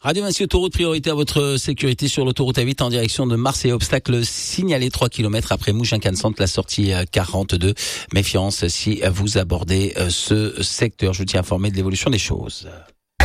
Radio Massy Autoroute, priorité à votre sécurité sur l'autoroute A8 en direction de Marseille. Obstacle signalé 3 km après Mouchin-Cancentre, la sortie 42. Méfiance si vous abordez ce secteur. Je vous tiens informé de l'évolution des choses.